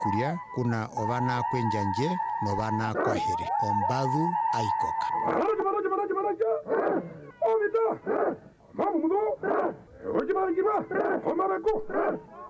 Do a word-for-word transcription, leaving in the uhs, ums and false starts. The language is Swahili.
kuria kuna ovana kwenjanje novana kwaheri ombadhu aikoka Maraja maraja maraja maraja Ovita Mamu mudo Oji maraja Omarako